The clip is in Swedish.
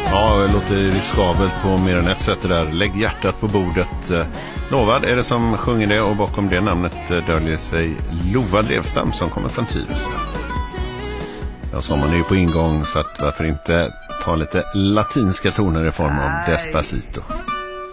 Ja, det låter riskabelt på mer än ett sätt det där. Lägg hjärtat på bordet. Lovad är det som sjunger det, och bakom det namnet döljer sig Lova Levstam som kommer från Tyresö. Ja, sommaren är ju på ingång, så att varför inte ta lite latinska toner i form av Despacito.